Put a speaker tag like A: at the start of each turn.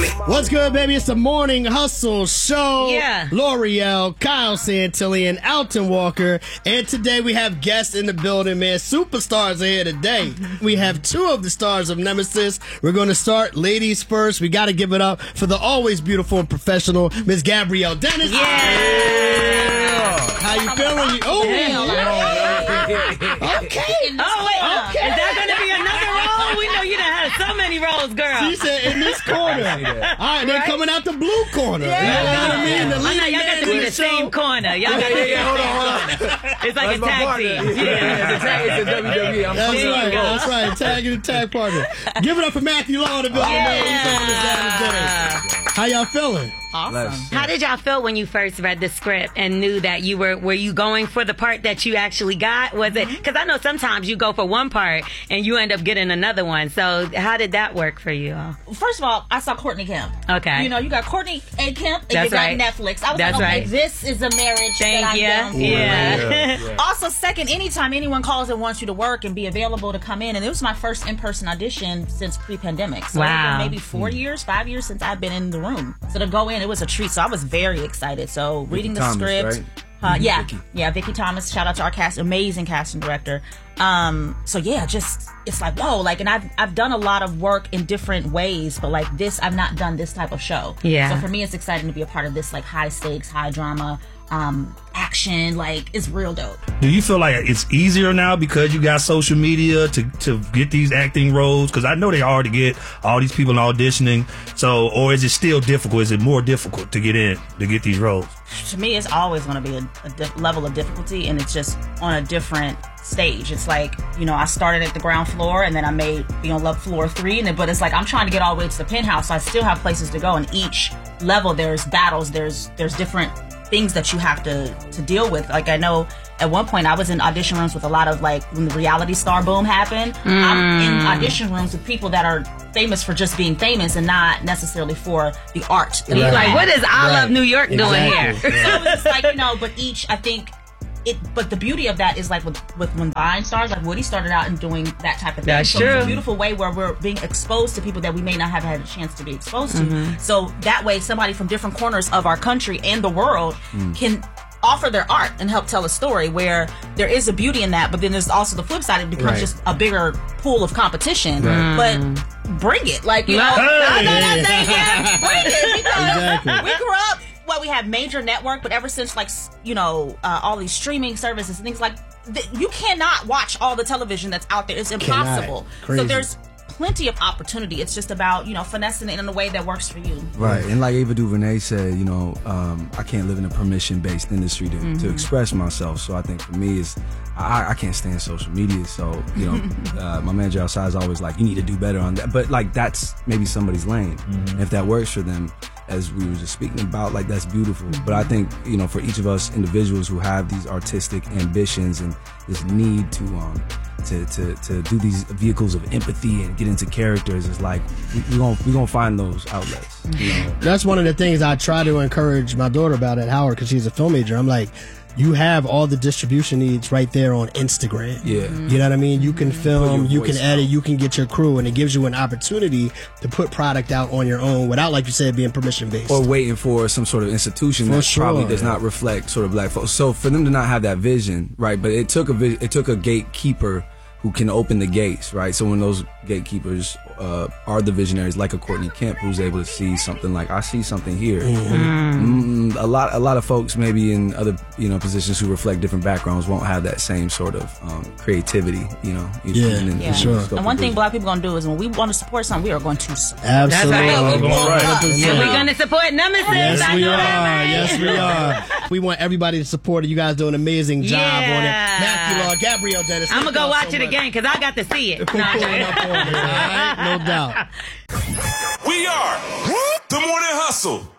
A: What's good, baby? It's the Morning Hustle Show.
B: Yeah.
A: L'Oreal, Kyle Santillan, Alton Walker. And today we have guests in the building, man. Superstars are here today. We have two of the stars of Nemesis. We're going to start ladies first. We got to give it up for the always beautiful and professional Miss Gabrielle Dennis.
B: Yeah.
A: How you feeling? Oh, okay.
B: Oh, wait. Okay. Is that going to be another role? We know you done had so many roles, girl.
A: She said in this corner. All right, they're coming out the blue corner.
B: Yeah.
A: You know what I mean?
B: I know y'all got to be the same corner. Y'all got to be the same corner. It's like a tag team. Yeah.
C: It's a WWE.
A: That's right. Tag and tag partner. Give it up for Matthew Law in the building, man. He's on this down today. How y'all feeling?
B: Awesome. How did y'all feel when you first read the script and knew that you were you going for the part that you actually got? Was it, because I know sometimes you go for one part and you end up getting another one. So how did that work for you?
D: First of all, I saw Courtney Kemp.
B: Okay.
D: You know, you got Courtney and Kemp and
B: That's
D: you got
B: right.
D: Netflix. I was
B: That's
D: like, okay,
B: right.
D: this is a marriage
B: Thank
D: that I'm down for.
B: Yeah.
D: Also, second, anytime anyone calls and wants you to work and be available to come in, and it was my first in-person audition since pre-pandemic. So
B: Wow.
D: maybe 5 years since I've been in the room. So to go in, it was a treat. So I was very excited. So reading the script.
C: Right?
D: Vicky Thomas. Shout out to our cast, amazing casting director. So yeah, just it's like whoa, like, and I've done a lot of work in different ways, but like this, I've not done this type of show.
B: Yeah.
D: So for me, it's exciting to be a part of this like high stakes, high drama, action. Like it's real dope.
E: Do you feel like it's easier now because you got social media to get these acting roles? Because I know they already get all these people auditioning. So, or is it still difficult? Is it more difficult to get in to get these roles?
D: To me, it's always going to be a level of difficulty, and it's just on a different stage. It's like, you know, I started at the ground floor and then I made Beyond Love floor 3, but it's like I'm trying to get all the way to the penthouse, so I still have places to go. And each level there's battles, there's different things that you have to deal with. Like I know at one point I was in audition rooms with a lot of, like, when the reality star boom happened, I'm in audition rooms with people that are famous for just being famous and not necessarily for the art.
B: And you're like, what is I Love New York doing here?
D: So it's like, you know, but each, I think, but the beauty of that is like with when Vine stars, like Woody started out in doing that type of thing.
B: That's
D: so
B: true.
D: It's a beautiful way where we're being exposed to people that we may not have had a chance to be exposed to. So that way, somebody from different corners of our country and the world can offer their art and help tell a story, where there is a beauty in that, but then there's also the flip side. It becomes just a bigger pool of competition. But bring it, like, you know, bring it, because we grew up. Well, we have major network, but ever since, like, you know, all these streaming services and things like you cannot watch all the television that's out there. It's impossible. So there's plenty of opportunity. It's just about, you know, finessing it in a way that works for you.
C: Right. And like Ava DuVernay said, you know, I can't live in a permission-based industry to express myself. So I think for me, I can't stand social media. So, you know, my manager outside is always like, you need to do better on that. But like, that's maybe somebody's lane. And if that works for them, as we were just speaking about, like, that's beautiful. But I think, you know, for each of us individuals who have these artistic ambitions and this need to do these vehicles of empathy and get into characters, is like we're gonna find those outlets. You know?
A: That's one of the things I try to encourage my daughter about at Howard, because she's a film major. I'm like, you have all the distribution needs right there on Instagram.
C: Yeah.
A: You know what I mean? You can film, you can edit,
C: out.
A: you can get your crew, and it gives you an opportunity to put product out on your own without, like you said, being permission based.
C: Or waiting for some sort of institution that probably does not reflect sort of black folks. So for them to not have that vision, right? But it took a gatekeeper who can open the gates, right? So when those gatekeepers are the visionaries, like a Courtney Kemp, who's able to see something like, I see something here. A lot of folks maybe in other, you know, positions who reflect different backgrounds won't have that same sort of creativity, you know.
A: For sure.
D: And one thing black people gonna do is when we want to support something, we are going to support.
A: Absolutely.
B: And we're going to support Nemesis.
A: Yes,
B: I
A: we
B: know
A: are.
B: that, right?
A: Yes, we are. We want everybody to support it. You guys do an amazing job on it. Matthew Law, Gabrielle Dennis.
B: I'm going to go watch it again because I got to see it.
A: Pulling up on it, all right? No doubt.
F: We are the Morning Hustle.